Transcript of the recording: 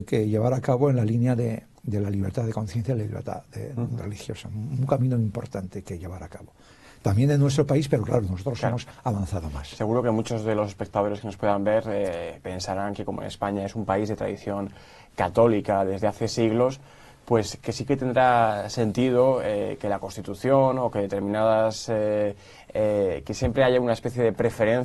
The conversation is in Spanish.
que llevar a cabo en la línea de la libertad de conciencia y la libertad religiosa. Un camino importante que llevar a cabo. También en nuestro país, pero claro, nosotros hemos avanzado más. Seguro que muchos de los espectadores que nos puedan ver pensarán que como España es un país de tradición católica desde hace siglos, pues que sí que tendrá sentido que la Constitución o que determinadas, que siempre haya una especie de preferencia